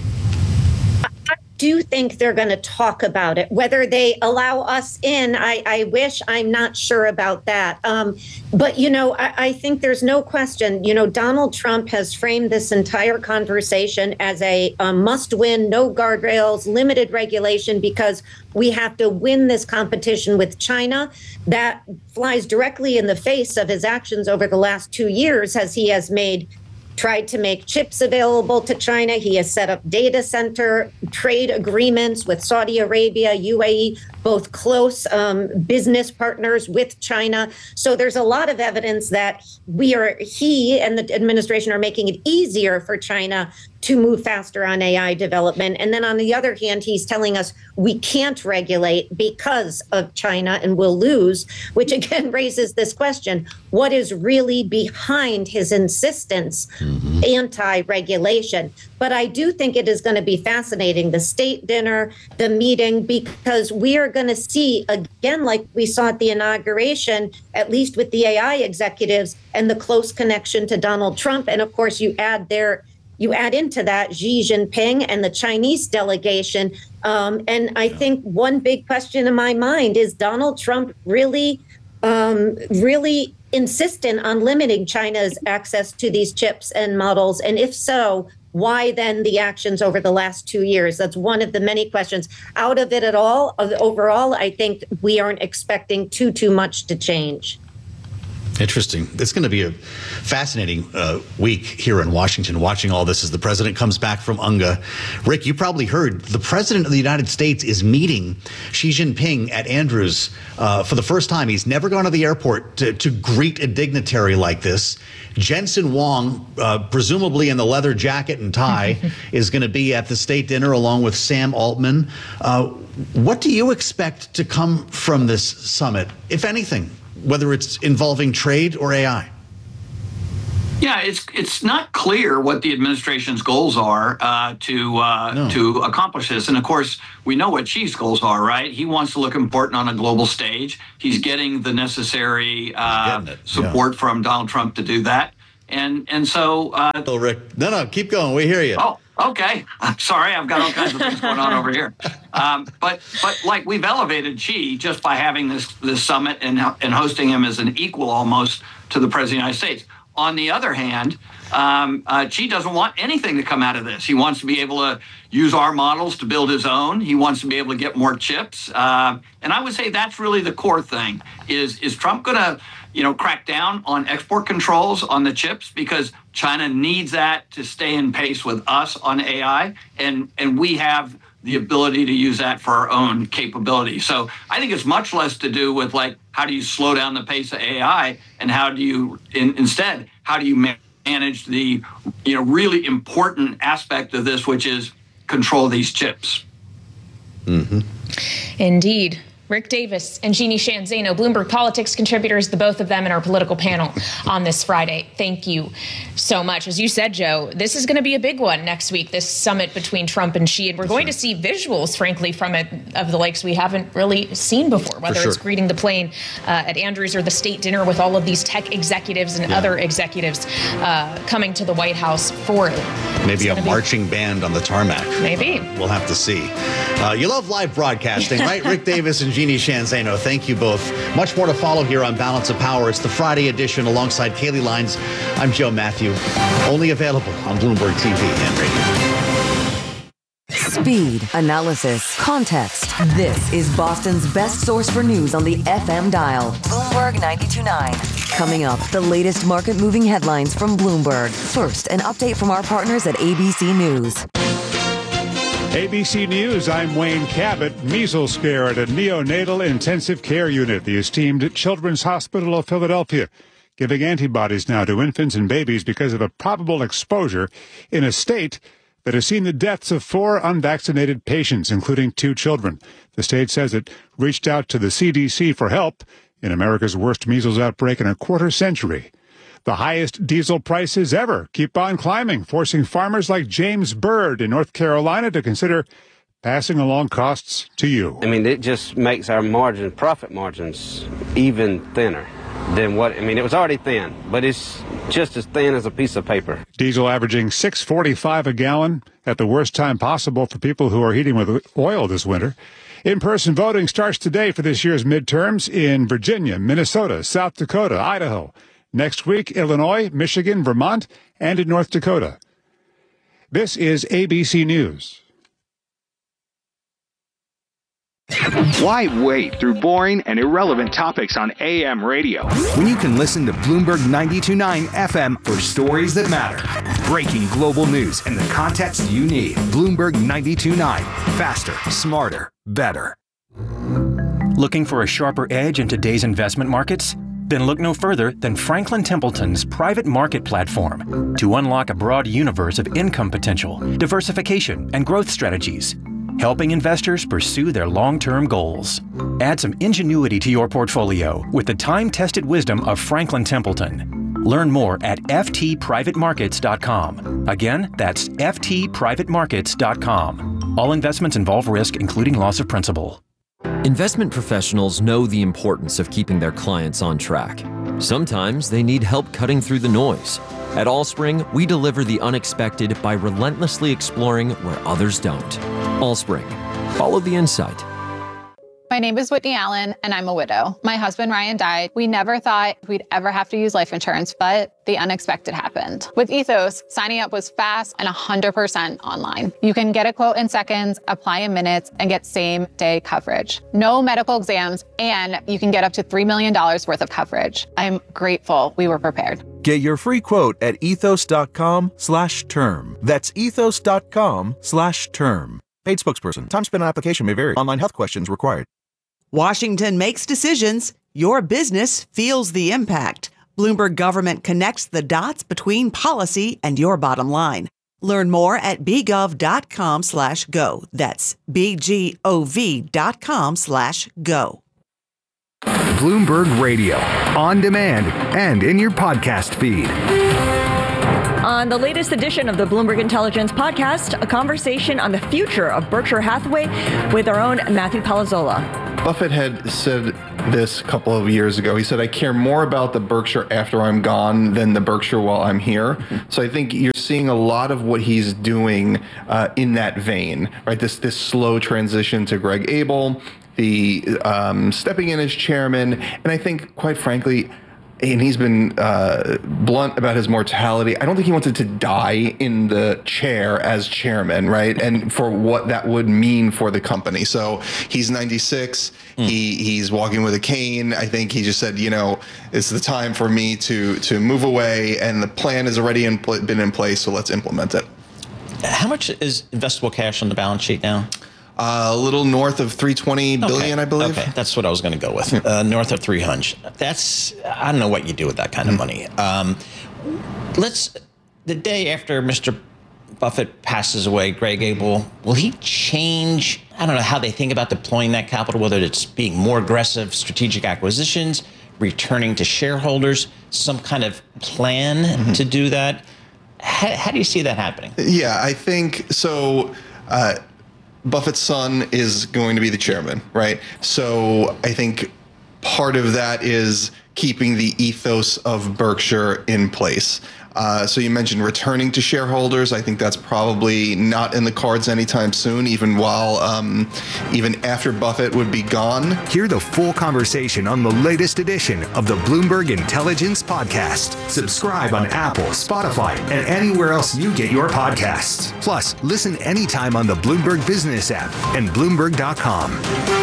I do think they're going to talk about it. Whether they allow us in, I, I wish. I'm not sure about that. Um, but, you know, I, I think there's no question, you know, Donald Trump has framed this entire conversation as a, a must-win, no guardrails, limited regulation, because we have to win this competition with China. That flies directly in the face of his actions over the last two years as he has made tried to make chips available to China. He has set up data center trade agreements with Saudi Arabia, U A E, both close um, business partners with China. So there's a lot of evidence that we are, he and the administration are making it easier for China to move faster on A I development. And then on the other hand, he's telling us we can't regulate because of China and we'll lose, which again raises this question, what is really behind his insistence mm-hmm. anti-regulation? But I do think it is going to be fascinating, the state dinner, the meeting, because we are going to see, again, like we saw at the inauguration, at least with the A I executives and the close connection to Donald Trump. And of course, you add their You add into that Xi Jinping and the Chinese delegation. Um, and I think one big question in my mind is Donald Trump really, um, really insistent on limiting China's access to these chips and models? And if so, why then the actions over the last two years? That's one of the many questions. Out of it at all, overall, I think we aren't expecting too, too much to change. Interesting. It's going to be a fascinating uh, week here in Washington, watching all this as the president comes back from U N G A. Rick, you probably heard the president of the United States is meeting Xi Jinping at Andrews uh, for the first time. He's never gone to the airport to, to greet a dignitary like this. Jensen Huang, uh, presumably in the leather jacket and tie, is going to be at the state dinner along with Sam Altman. Uh, what do you expect to come from this summit, if anything, whether it's involving trade or A I? Yeah, it's it's not clear what the administration's goals are uh, to uh, no. to accomplish this. And of course, we know what Xi's goals are, right? He wants to look important on a global stage. He's getting the necessary uh, support yeah. from Donald Trump to do that. And and so... Uh, oh, Rick. No, no, keep going. We hear you. Oh, okay. I'm sorry. I've got all kinds of things going on over here. Um, but but like we've elevated Xi just by having this, this summit and, and hosting him as an equal almost to the President of the United States. On the other hand, um, uh, Xi doesn't want anything to come out of this. He wants to be able to use our models to build his own. He wants to be able to get more chips. Uh, and I would say that's really the core thing. Is is Trump going to, you know, crack down on export controls on the chips because China needs that to stay in pace with us on A I, and and we have the ability to use that for our own capability. So I think it's much less to do with like how do you slow down the pace of A I and how do you in, instead how do you ma- manage the you know really important aspect of this, which is control these chips. Mm-hmm. Indeed. Rick Davis and Jeannie Sheehan Zaino, Bloomberg Politics contributors, the both of them in our political panel on this Friday. Thank you so much. As you said, Joe, this is going to be a big one next week, this summit between Trump and Xi. And we're going to see visuals, frankly, from it of the likes we haven't really seen before, whether sure. it's greeting the plane uh, at Andrews or the state dinner with all of these tech executives and yeah. other executives uh, coming to the White House for it. Maybe a marching be... band on the tarmac. Maybe. We'll have to see. Uh, you love live broadcasting, right? Rick Davis and Jeannie Sheehan Zaino, thank you both. Much more to follow here on Balance of Power. It's the Friday edition alongside Kaylee Lines. I'm Joe Matthew, only available on Bloomberg T V and radio. Speed, analysis, context. This is Boston's best source for news on the F M dial. Bloomberg ninety-two point nine. Coming up, the latest market-moving headlines from Bloomberg. First, an update from our partners at A B C News. A B C News, I'm Wayne Cabot. Measles scare at a neonatal intensive care unit, the esteemed Children's Hospital of Philadelphia, giving antibodies now to infants and babies because of a probable exposure in a state that has seen the deaths of four unvaccinated patients, including two children. The state says it reached out to the C D C for help in America's worst measles outbreak in a quarter century. The highest diesel prices ever keep on climbing, forcing farmers like James Bird in North Carolina to consider passing along costs to you. I mean, it just makes our margin, profit margins even thinner than what, I mean, it was already thin, but it's just as thin as a piece of paper. Diesel averaging six forty-five a gallon at the worst time possible for people who are heating with oil this winter. In-person voting starts today for this year's midterms in Virginia, Minnesota, South Dakota, Idaho. Next week, Illinois, Michigan, Vermont, and in North Dakota. This is A B C News. Why wade through boring and irrelevant topics on A M radio when you can listen to Bloomberg ninety-two point nine F M for stories that matter? Breaking global news and the context you need. Bloomberg ninety-two point nine. Faster, smarter, better. Looking for a sharper edge in today's investment markets? Then look no further than Franklin Templeton's private market platform to unlock a broad universe of income potential, diversification, and growth strategies, helping investors pursue their long-term goals. Add some ingenuity to your portfolio with the time-tested wisdom of Franklin Templeton. Learn more at f t private markets dot com. Again, that's f t private markets dot com. All investments involve risk, including loss of principal. Investment professionals know the importance of keeping their clients on track. Sometimes they need help cutting through the noise. At Allspring, we deliver the unexpected by relentlessly exploring where others don't. Allspring. Follow the insight. My name is Whitney Allen, and I'm a widow. My husband, Ryan, died. We never thought we'd ever have to use life insurance, but the unexpected happened. With Ethos, signing up was fast and one hundred percent online. You can get a quote in seconds, apply in minutes, and get same-day coverage. No medical exams, and you can get up to three million dollars worth of coverage. I'm grateful we were prepared. Get your free quote at ethos.com slash term. That's ethos.com slash term. Paid spokesperson. Time spent on application may vary. Online health questions required. Washington makes decisions. Your business feels the impact. Bloomberg Government connects the dots between policy and your bottom line. Learn more at bgov.com slash go. That's B-G-O-V dot com slash go. Bloomberg Radio, on demand and in your podcast feed. On the latest edition of the Bloomberg Intelligence Podcast, a conversation on the future of Berkshire Hathaway with our own Matthew Palazzola. Buffett had said this a couple of years ago. He said, I care more about the Berkshire after I'm gone than the Berkshire while I'm here. So I think you're seeing a lot of what he's doing uh, in that vein, right? This this slow transition to Greg Abel, the um, stepping in as chairman. And I think, quite frankly, and he's been uh, blunt about his mortality. I don't think he wanted to die in the chair as chairman, right? And for what that would mean for the company. So he's ninety-six. Mm. He he's walking with a cane. I think he just said, you know, it's the time for me to to move away, and the plan has already in pl- been in place. So let's implement it. How much is investable cash on the balance sheet now? Uh, a little north of three hundred twenty billion, okay. I believe. Okay, that's what I was going to go with. Uh, north of three hundred. That's, I don't know what you do with that kind of money. Um, let's, the day after Mister Buffett passes away, Greg Abel, will he change, I don't know, how they think about deploying that capital, whether it's being more aggressive strategic acquisitions, returning to shareholders, some kind of plan mm-hmm. to do that? How, how do you see that happening? Yeah, I think so. Uh, Buffett's son is going to be the chairman, right? So I think part of that is keeping the ethos of Berkshire in place. Uh, so you mentioned returning to shareholders. I think that's probably not in the cards anytime soon, even while, um, even after Buffett would be gone. Hear the full conversation on the latest edition of the Bloomberg Intelligence Podcast. Subscribe on Apple, Spotify, and anywhere else you get your podcasts. Plus, listen anytime on the Bloomberg Business app and Bloomberg dot com.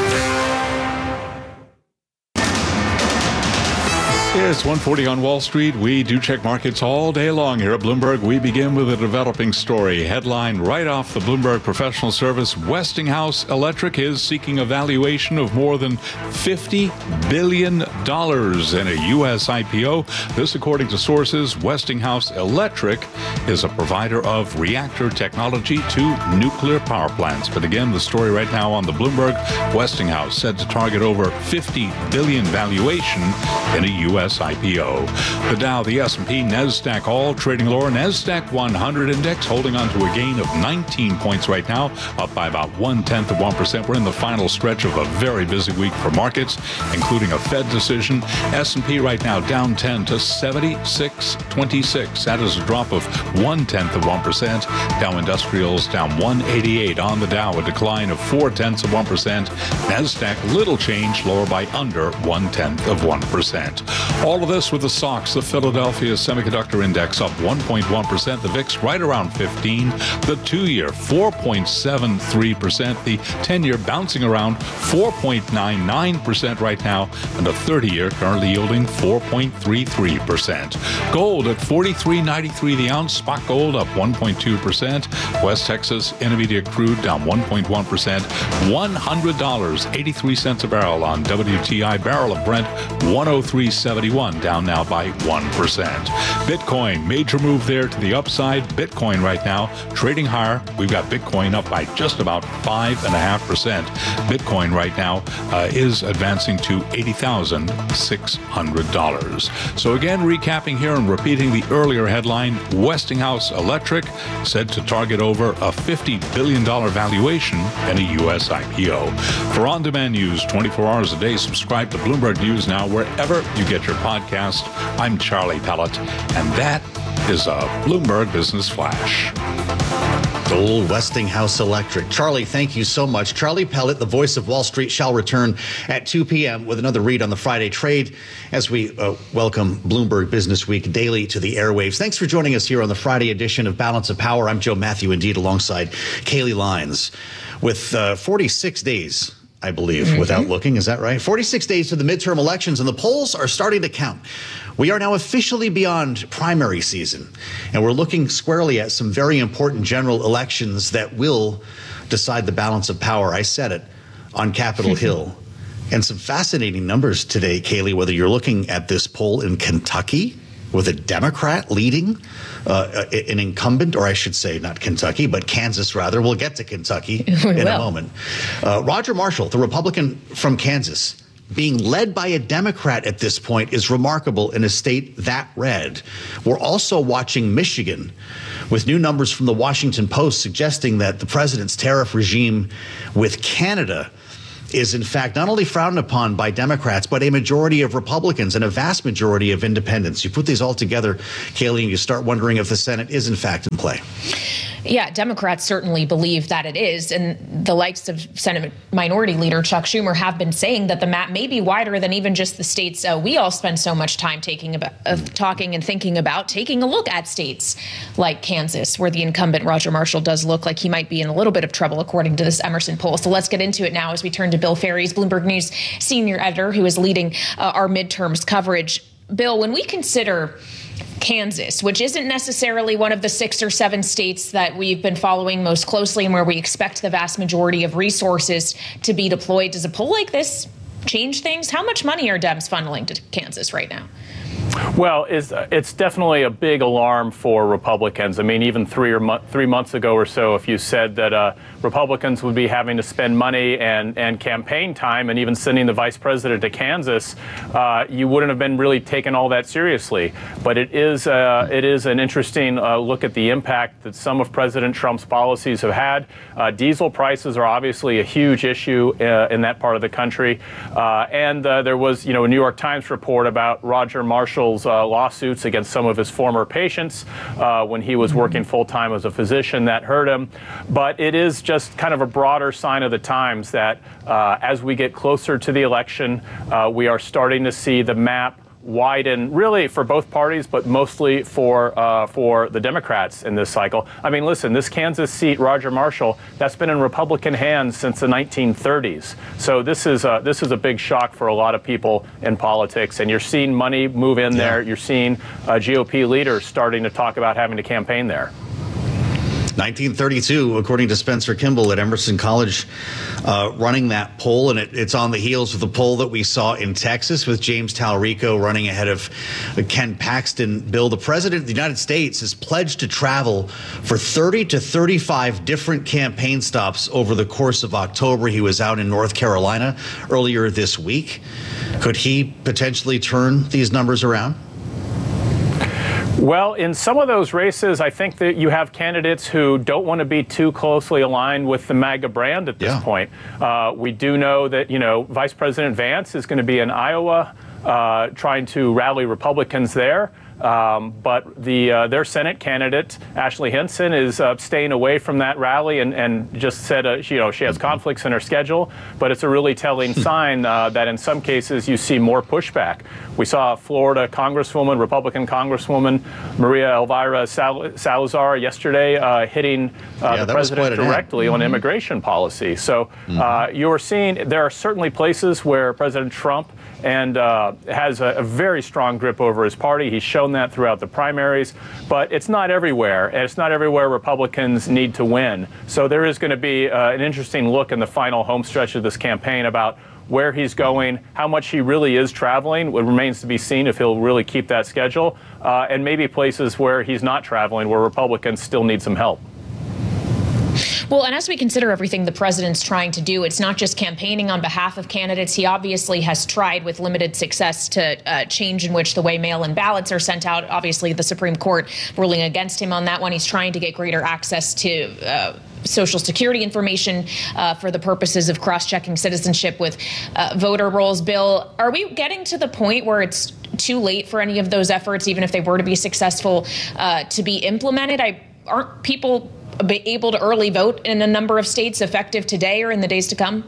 It's one forty on Wall Street. We do check markets all day long here at Bloomberg. We begin with a developing story. Headline right off the Bloomberg Professional Service. Westinghouse Electric is seeking a valuation of more than fifty billion dollars in a U S I P O. This according to sources. Westinghouse Electric is a provider of reactor technology to nuclear power plants. But again, the story right now on the Bloomberg, Westinghouse said to target over fifty billion dollars valuation in a U S I P O. The Dow, the S and P, NASDAQ all trading lower. NASDAQ one hundred index holding on to a gain of nineteen points right now, up by about one-tenth of one percent. We're in the final stretch of a very busy week for markets, including a Fed decision. S and P right now down ten to seventy-six twenty-six. That is a drop of one-tenth of one percent. Dow Industrials down one eighty-eight on the Dow, a decline of four-tenths of one percent. NASDAQ little change, lower by under one-tenth of one percent. All of this with the S O X, the Philadelphia Semiconductor Index, up one point one percent. The V I X right around fifteen. The two-year, four point seven three percent. The ten-year bouncing around four point nine nine percent right now. And the thirty-year currently yielding four point three three percent. Gold at forty-three ninety-three the ounce. Spot gold up one point two percent. West Texas Intermediate crude down one point one percent. one hundred dollars and eighty-three cents a barrel on W T I. Barrel of Brent one oh three seventy-one. sixty-one, down now by one percent. Bitcoin, major move there to the upside. Bitcoin right now trading higher. We've got Bitcoin up by just about five point five percent. Bitcoin right now uh, is advancing to eighty thousand six hundred dollars. So again, recapping here and repeating the earlier headline, Westinghouse Electric said to target over a fifty billion dollars valuation in a U S I P O. For on-demand news twenty-four hours a day, subscribe to Bloomberg News Now wherever you get your podcast. I'm Charlie Pellet, and that is a Bloomberg Business Flash. Old Westinghouse Electric. Charlie, thank you so much. Charlie Pellet, the voice of Wall Street, shall return at two p.m. with another read on the Friday trade as we uh, welcome Bloomberg Business Week daily to the airwaves. Thanks for joining us here on the Friday edition of Balance of Power. I'm Joe Matthew, indeed, alongside Kaylee Lyons. With uh, forty-six days, I believe, mm-hmm. without looking, is that right? forty-six days to the midterm elections, and the polls are starting to count. We are now officially beyond primary season, and we're looking squarely at some very important general elections that will decide the balance of power. I said it on Capitol Hill. And some fascinating numbers today, Kaylee, whether you're looking at this poll in Kentucky with a Democrat leading uh, an incumbent, or I should say not Kentucky, but Kansas rather. We'll get to Kentucky in a moment. Uh, Roger Marshall, the Republican from Kansas, being led by a Democrat at this point is remarkable in a state that red. We're also watching Michigan with new numbers from the Washington Post suggesting that the president's tariff regime with Canada is in fact not only frowned upon by Democrats, but a majority of Republicans and a vast majority of independents. You put these all together, Kaylee, and you start wondering if the Senate is in fact in play. Yeah, Democrats certainly believe that it is. And the likes of Senate Minority Leader Chuck Schumer have been saying that the map may be wider than even just the states uh, we all spend so much time taking about, uh, talking and thinking about, taking a look at states like Kansas, where the incumbent Roger Marshall does look like he might be in a little bit of trouble, according to this Emerson poll. So let's get into it now as we turn to Bill Ferries, Bloomberg News senior editor, who is leading uh, our midterms coverage. Bill, when we consider Kansas, which isn't necessarily one of the six or seven states that we've been following most closely and where we expect the vast majority of resources to be deployed, does a poll like this change things? How much money are Dems funneling to Kansas right now? Well, it's, it's definitely a big alarm for Republicans. I mean, even three or mo- three months ago or so, if you said that uh, Republicans would be having to spend money and, and campaign time and even sending the vice president to Kansas, uh, you wouldn't have been really taken all that seriously. But it is uh, it is an interesting uh, look at the impact that some of President Trump's policies have had. Uh, diesel prices are obviously a huge issue uh, in that part of the country. Uh, and uh, there was, you know, a New York Times report about Roger Marshall Uh, lawsuits against some of his former patients uh, when he was working full-time as a physician that hurt him. But it is just kind of a broader sign of the times that uh, as we get closer to the election, uh, we are starting to see the map widen, really for both parties, but mostly for uh, for the Democrats in this cycle. I mean, listen, this Kansas seat, Roger Marshall, that's been in Republican hands since the nineteen thirties. So this is a, this is a big shock for a lot of people in politics. And you're seeing money move in yeah. there. You're seeing uh, G O P leaders starting to talk about having to campaign there. nineteen thirty-two, according to Spencer Kimball at Emerson College, uh, running that poll, and it, it's on the heels of the poll that we saw in Texas with James Talrico running ahead of uh, Ken Paxton. Bill, the president of the United States has pledged to travel for thirty to thirty-five different campaign stops over the course of October. He was out in North Carolina earlier this week. Could he potentially turn these numbers around? Well, in some of those races, I think that you have candidates who don't want to be too closely aligned with the MAGA brand at this yeah. point. Uh, we do know that, you know, Vice President Vance is going to be in Iowa uh, trying to rally Republicans there. Um, but the uh, their Senate candidate, Ashley Hinson, is uh, staying away from that rally and, and just said, uh, she, you know, she has conflicts in her schedule. But it's a really telling sign uh, that in some cases you see more pushback. We saw Florida Congresswoman, Republican Congresswoman Maria Elvira Sal- Salazar yesterday uh, hitting uh, yeah, the president directly mm-hmm. on immigration policy. So mm-hmm. uh, you're seeing there are certainly places where President Trump and uh, has a, a very strong grip over his party. He's shown that throughout the primaries, but it's not everywhere, and it's not everywhere Republicans need to win. So there is going to be uh, an interesting look in the final home stretch of this campaign about where he's going, how much he really is traveling. It remains to be seen if he'll really keep that schedule, uh, and maybe places where he's not traveling, where Republicans still need some help. Well, and as we consider everything the president's trying to do, it's not just campaigning on behalf of candidates. He obviously has tried with limited success to uh, change in which the way mail-in ballots are sent out. Obviously, the Supreme Court ruling against him on that one. He's trying to get greater access to uh, Social Security information uh, for the purposes of cross-checking citizenship with uh, voter rolls. Bill, are we getting to the point where it's too late for any of those efforts, even if they were to be successful, uh, to be implemented? I, aren't people be able to early vote in a number of states effective today or in the days to come?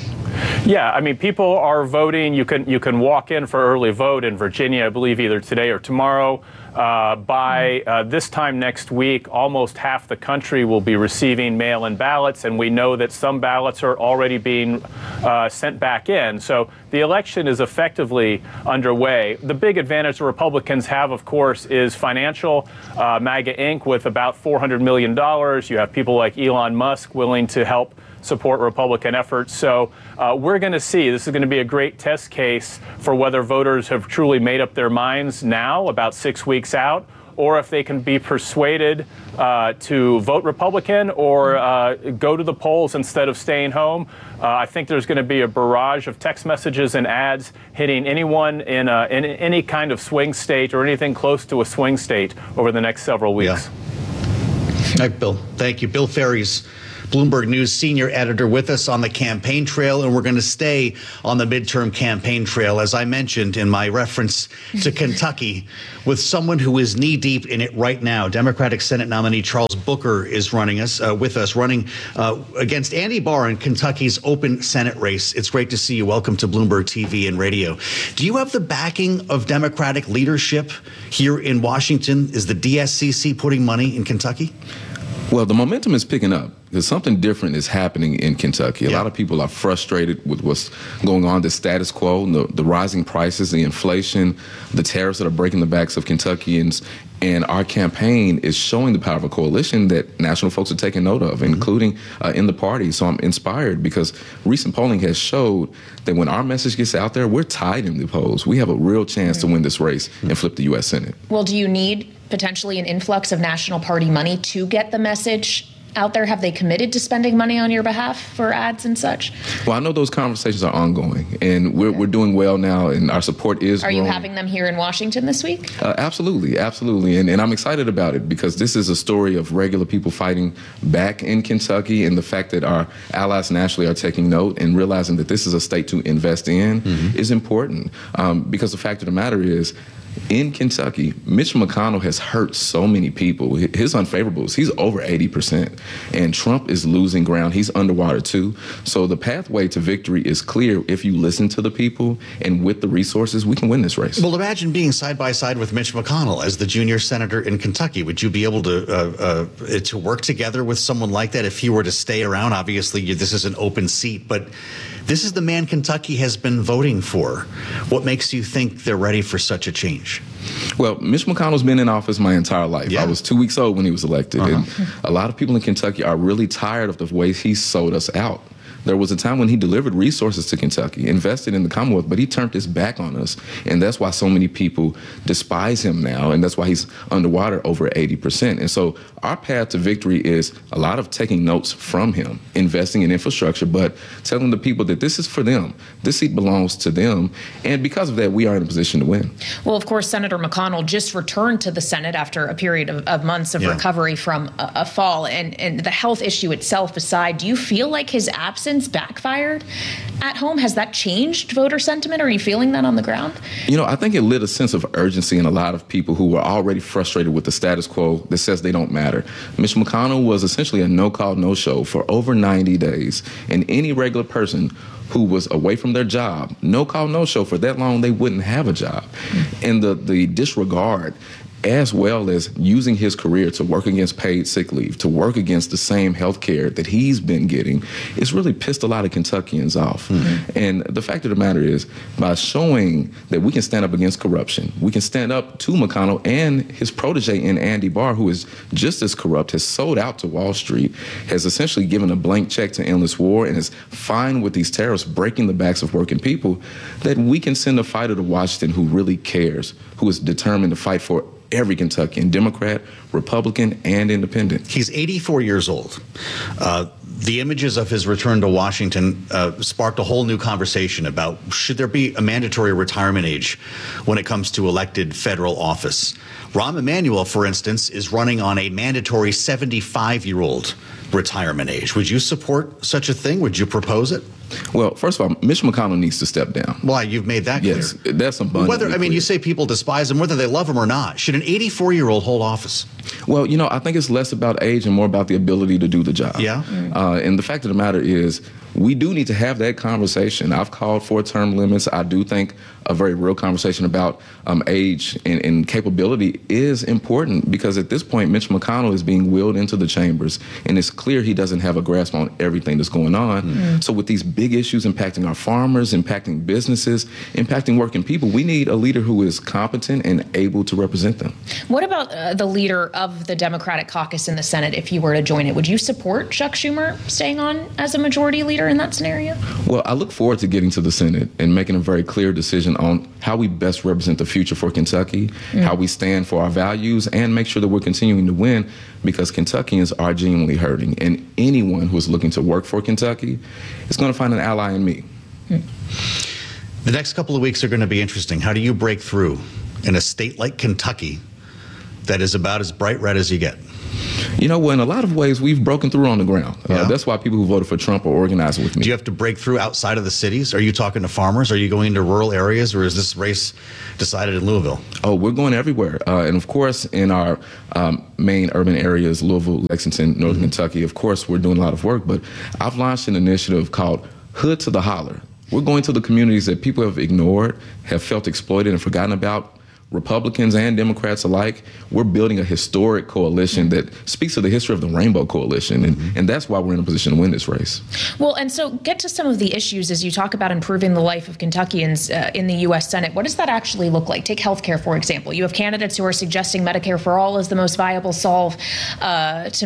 Yeah, I mean, people are voting. You can you can walk in for early vote in Virginia, I believe, either today or tomorrow. Uh, by uh, this time next week, almost half the country will be receiving mail-in ballots, and we know that some ballots are already being uh, sent back in. So the election is effectively underway. The big advantage the Republicans have, of course, is financial. Uh, MAGA Incorporated with about four hundred million dollars. You have people like Elon Musk willing to help support Republican efforts. So uh, we're going to see. This is going to be a great test case for whether voters have truly made up their minds now, about six weeks out, or if they can be persuaded uh, to vote Republican or uh, go to the polls instead of staying home. Uh, I think there's going to be a barrage of text messages and ads hitting anyone in, a, in any kind of swing state or anything close to a swing state over the next several weeks. Yeah. All right, Bill. Thank you. Bill Ferry's Bloomberg News senior editor with us on the campaign trail, and we're going to stay on the midterm campaign trail, as I mentioned in my reference to Kentucky, with someone who is knee-deep in it right now. Democratic Senate nominee Charles Booker is running us uh, with us, running uh, against Andy Barr in Kentucky's open Senate race. It's great to see you. Welcome to Bloomberg T V and radio. Do you have the backing of Democratic leadership here in Washington? Is the D S C C putting money in Kentucky? Well, the momentum is picking up because something different is happening in Kentucky. A Yeah. lot of people are frustrated with what's going on, the status quo, the, the rising prices, the inflation, the tariffs that are breaking the backs of Kentuckians. And our campaign is showing the power of a coalition that national folks are taking note of, including uh, in the party. So I'm inspired because recent polling has showed that when our message gets out there, we're tied in the polls. We have a real chance to win this race and flip the U S Senate. Well, do you need potentially an influx of national party money to get the message out there? Have they committed to spending money on your behalf for ads and such? Well, I know those conversations are ongoing, and we're, we're doing well now, and our support is Are you growing. having them here in Washington this week? Uh, absolutely, absolutely. And, and I'm excited about it because this is a story of regular people fighting back in Kentucky, and the fact that our allies nationally are taking note and realizing that this is a state to invest in mm-hmm. is important. Um, because the fact of the matter is, in Kentucky, Mitch McConnell has hurt so many people. His unfavorables, he's over eighty percent. And Trump is losing ground. He's underwater, too. So the pathway to victory is clear if you listen to the people, and with the resources, we can win this race. Well, imagine being side by side with Mitch McConnell as the junior senator in Kentucky. Would you be able to uh, uh, to work together with someone like that if he were to stay around? Obviously, you, this is an open seat, but this is the man Kentucky has been voting for. What makes you think they're ready for such a change? Well, Mitch McConnell's been in office my entire life. Yeah. I was two weeks old when he was elected. Uh-huh. And a lot of people in Kentucky are really tired of the way he sold us out. There was a time when he delivered resources to Kentucky, invested in the Commonwealth, but he turned his back on us. And that's why so many people despise him now. And that's why he's underwater over eighty percent. And so our path to victory is a lot of taking notes from him, investing in infrastructure, but telling the people that this is for them. This seat belongs to them. And because of that, we are in a position to win. Well, of course, Senator McConnell just returned to the Senate after a period of, of months of yeah. recovery from a, a fall. And, and the health issue itself aside, do you feel like his absence backfired at home? Has that changed voter sentiment? Are you feeling that on the ground? You know, I think it lit a sense of urgency in a lot of people who were already frustrated with the status quo that says they don't matter. Mitch McConnell was essentially a no-call, no-show for over ninety days. And any regular person who was away from their job, no call, no show for that long, they wouldn't have a job. Mm-hmm. And the, the disregard as well as using his career to work against paid sick leave, to work against the same health care that he's been getting, it's really pissed a lot of Kentuckians off. Mm-hmm. And the fact of the matter is, by showing that we can stand up against corruption, we can stand up to McConnell and his protege in Andy Barr, who is just as corrupt, has sold out to Wall Street, has essentially given a blank check to endless war, and is fine with these terrorists breaking the backs of working people, that we can send a fighter to Washington who really cares, who is determined to fight for every Kentuckian, Democrat, Republican, and Independent. He's eighty-four years old. Uh, the images of his return to Washington uh, sparked a whole new conversation about should there be a mandatory retirement age when it comes to elected federal office. Rahm Emanuel, for instance, is running on a mandatory seventy-five-year-old retirement age. Would you support such a thing? Would you propose it? Well, first of all, Mitch McConnell needs to step down. Why? You've made that clear. Yes, that's abundantly Whether I mean, clear. you say people despise him, whether they love him or not. Should an eighty-four-year-old hold office? Well, you know, I think it's less about age and more about the ability to do the job. Yeah. Uh, and the fact of the matter is, we do need to have that conversation. I've called for term limits. I do think a very real conversation about um, age and, and capability is important, because at this point, Mitch McConnell is being wheeled into the chambers, and it's clear he doesn't have a grasp on everything that's going on. Mm-hmm. So with these big issues impacting our farmers, impacting businesses, impacting working people, we need a leader who is competent and able to represent them. What about uh, the leader of the Democratic caucus in the Senate if he were to join it? Would you support Chuck Schumer staying on as a majority leader in that scenario? Well, I look forward to getting to the Senate and making a very clear decision on how we best represent the future for Kentucky, mm. how we stand for our values, and make sure that we're continuing to win, because Kentuckians are genuinely hurting. And anyone who is looking to work for Kentucky is going to find an ally in me. Mm. The next couple of weeks are going to be interesting. How do you break through in a state like Kentucky that is about as bright red as you get? You know, well, in a lot of ways, we've broken through on the ground. Yeah. Uh, that's why people who voted for Trump are organizing with me. Do you have to break through outside of the cities? Are you talking to farmers? Are you going into rural areas, or is this race decided in Louisville? Oh, we're going everywhere. Uh, and of course, in our um, main urban areas, Louisville, Lexington, Northern mm-hmm. Kentucky, of course, we're doing a lot of work. But I've launched an initiative called Hood to the Holler. We're going to the communities that people have ignored, have felt exploited and forgotten about. Republicans and Democrats alike, we're building a historic coalition that speaks to the history of the Rainbow Coalition, and, mm-hmm. and that's why we're in a position to win this race. Well, and so get to some of the issues as you talk about improving the life of Kentuckians uh, in the U S Senate. What does that actually look like? Take healthcare, for example. You have candidates who are suggesting Medicare for all is the most viable solve uh, to